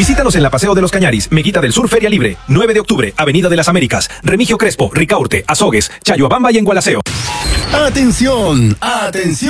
Visítanos en la Paseo de los Cañaris, Meguita del Sur Feria Libre, 9 de octubre, Avenida de las Américas, Remigio Crespo, Ricaurte, Azogues, Chayhuabamba y en Gualaceo. ¡Atención! ¡Atención!